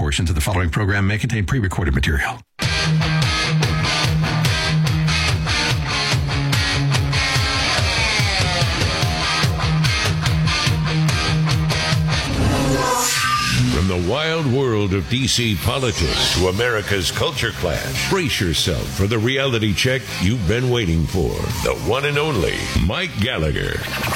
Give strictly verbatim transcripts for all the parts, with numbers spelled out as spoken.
Portions of the following program may contain pre-recorded material. From the wild world of D C politics to America's culture clash, brace yourself for the reality check you've been waiting for. The one and only Mike Gallagher.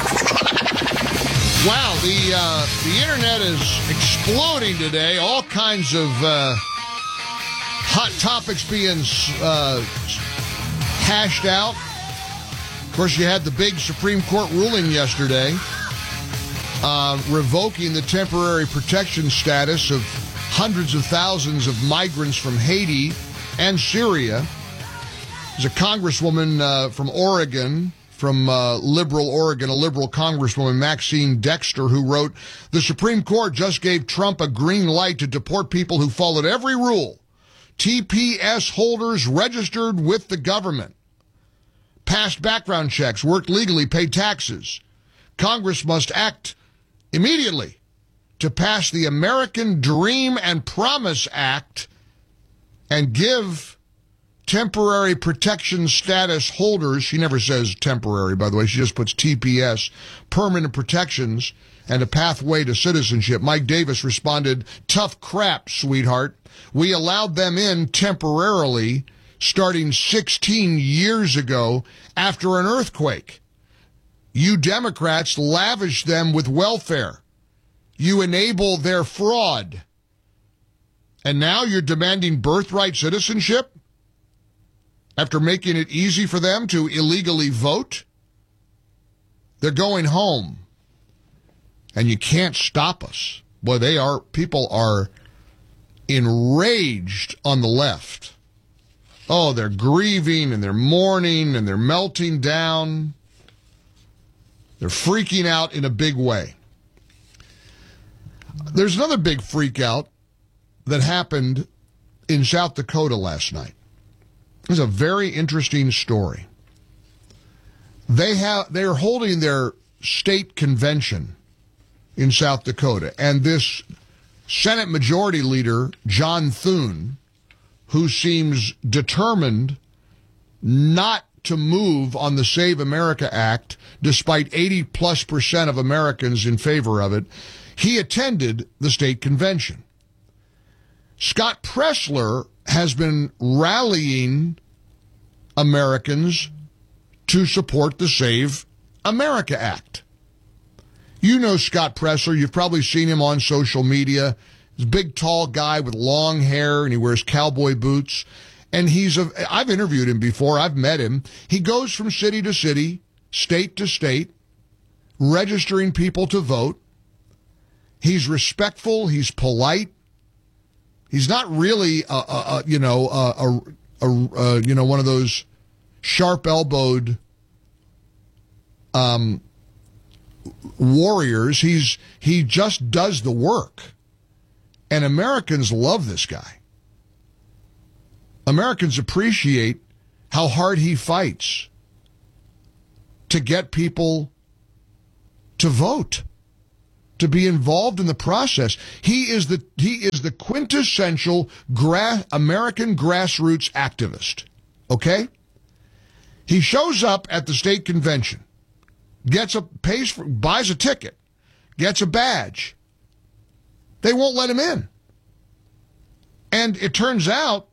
Wow, the uh, the internet is exploding today. All kinds of uh, hot topics being uh, hashed out. Of course, you had the big Supreme Court ruling yesterday. Uh, revoking the temporary protection status of hundreds of thousands of migrants from Haiti and Syria. There's a congresswoman uh, from Oregon, from uh, liberal Oregon, a liberal congresswoman, Maxine Dexter, who wrote, "The Supreme Court just gave Trump a green light to deport people who followed every rule. T P S holders registered with the government, passed background checks, worked legally, paid taxes. Congress must act immediately to pass the American Dream and Promise Act and give temporary protection status holders," she never says temporary, by the way, she just puts T P S, permanent protections, and a pathway to citizenship. Mike Davis responded, "Tough crap, sweetheart. We allowed them in temporarily starting sixteen years ago after an earthquake. You Democrats lavish them with welfare. You enable their fraud. And now you're demanding birthright citizenship after making it easy for them to illegally vote? They're going home. And you can't stop us." Boy, they are, people are enraged on the left. Oh, they're grieving and they're mourning and they're melting down. They're freaking out in a big way. There's another big freak out that happened in South Dakota last night. It was a very interesting story. They have they're holding their state convention in South Dakota, and this Senate Majority Leader, John Thune, who seems determined not to move on the Save America Act, despite eighty plus percent of Americans in favor of it, he attended the state convention. Scott Presler has been rallying Americans to support the Save America Act. You know Scott Presler. You've probably seen him on social media. He's a big, tall guy with long hair, and he wears cowboy boots. And he's a, I've interviewed him before. I've met him. He goes from city to city, state to state, registering people to vote. He's respectful. He's polite. He's not really, a, a, a, you know, a, a, a, you know, one of those sharp-elbowed um, warriors. He's he just does the work, and Americans love this guy. Americans appreciate how hard he fights to get people to vote, to be involved in the process. He is the he is the quintessential gra- American grassroots activist. Okay? He shows up at the state convention, gets a pays for, buys a ticket, gets a badge. They won't let him in. And it turns out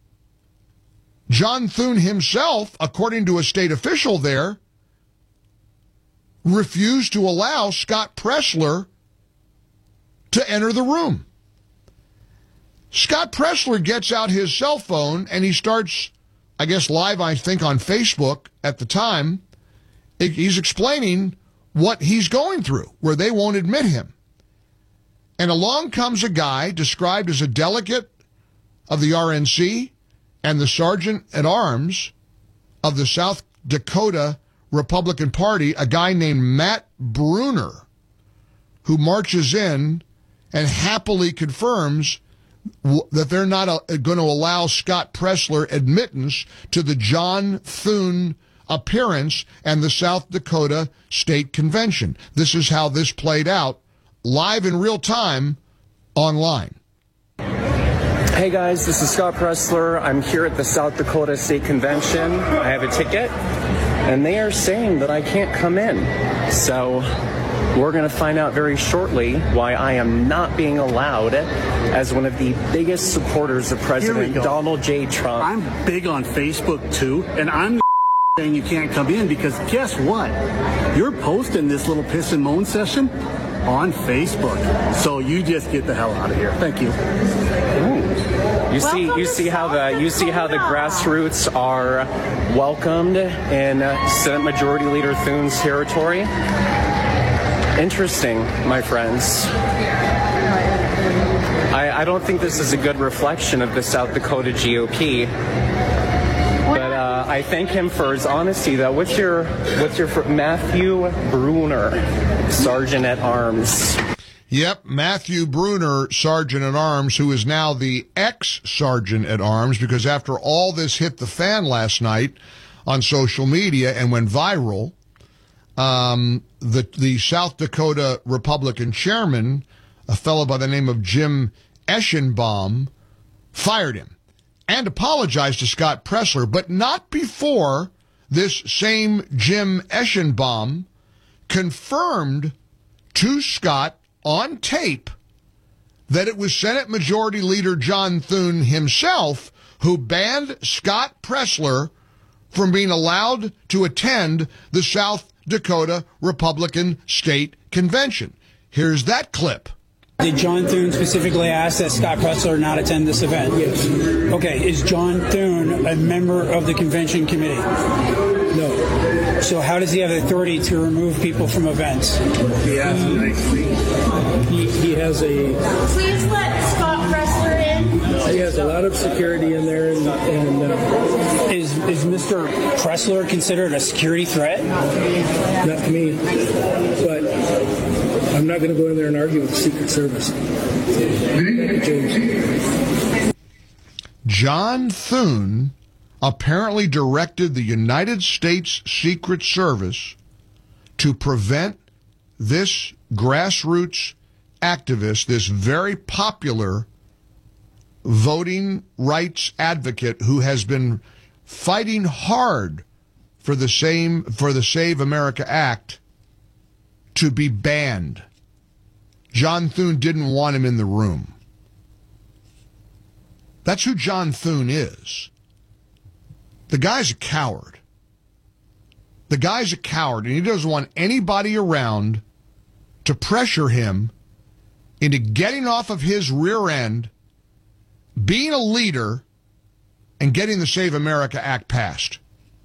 John Thune himself, according to a state official there, refused to allow Scott Presler to enter the room. Scott Presler gets out his cell phone and he starts, I guess live, I think, on Facebook at the time. He's explaining what he's going through, where they won't admit him. And along comes a guy described as a delegate of the R N C and the sergeant at arms of the South Dakota Republican Party, a guy named Matt Bruner, who marches in and happily confirms w- that they're not uh, going to allow Scott Presler admittance to the John Thune appearance and the South Dakota State Convention. This is how this played out live in real time online. Hey guys, this is Scott Pressler. I'm here at the South Dakota State Convention. I have a ticket, and they are saying that I can't come in. So we're going to find out very shortly why I am not being allowed as one of the biggest supporters of President Donald J. Trump. I'm big on Facebook too, and I'm saying you can't come in because guess what? You're posting this little piss and moan session on Facebook. So you just get the hell out of here. Thank you. Ooh. You see, you see how the you see how the grassroots are welcomed in uh, Senate Majority Leader Thune's territory. Interesting, my friends. I, I don't think this is a good reflection of the South Dakota G O P. But uh, I thank him for his honesty, though. What's your what's your Matthew Bruner, Sergeant at Arms? Yep, Matthew Bruner, Sergeant at Arms, who is now the ex-Sergeant at Arms, because after all this hit the fan last night on social media and went viral, um, the the South Dakota Republican chairman, a fellow by the name of Jim Eschenbaum, fired him and apologized to Scott Pressler, but not before this same Jim Eschenbaum confirmed to Scott on tape that it was Senate Majority Leader John Thune himself who banned Scott Pressler from being allowed to attend the South Dakota Republican State Convention. Here's that clip. Did John Thune specifically ask that Scott Pressler not attend this event? Yes. Okay, is John Thune a member of the convention committee? No. So how does he have authority to remove people from events? He has a, he, he has a... Please let Scott Pressler in. He has a lot of security in there. And, and uh, is, is Mister Pressler considered a security threat? Not to me, but I'm not going to go in there and argue with the Secret Service. James. John Thune apparently directed the United States Secret Service to prevent this grassroots activist, this very popular voting rights advocate who has been fighting hard for the same for the Save America Act, to be banned. John Thune didn't want him in the room. That's who John Thune is. The guy's a coward. The guy's a coward, and he doesn't want anybody around to pressure him into getting off of his rear end, being a leader, and getting the Save America Act passed.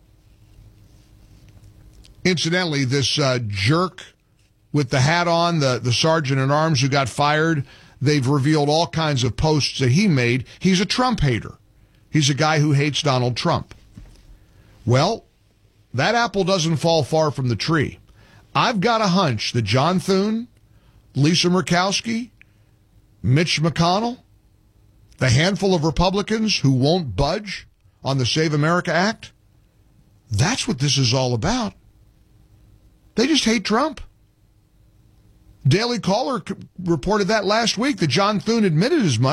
Incidentally, this uh, jerk with the hat on, the, the sergeant at arms who got fired, they've revealed all kinds of posts that he made. He's a Trump hater. He's a guy who hates Donald Trump. Well, that apple doesn't fall far from the tree. I've got a hunch that John Thune, Lisa Murkowski, Mitch McConnell, the handful of Republicans who won't budge on the Save America Act, that's what this is all about. They just hate Trump. Daily Caller reported that last week, that John Thune admitted as much.